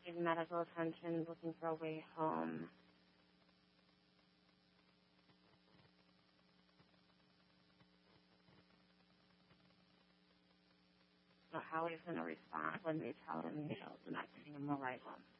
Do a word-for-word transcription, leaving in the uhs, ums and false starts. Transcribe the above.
received medical attention, looking for a way home. So how he's going to respond when they tell him, you know, they're not giving him a ride home.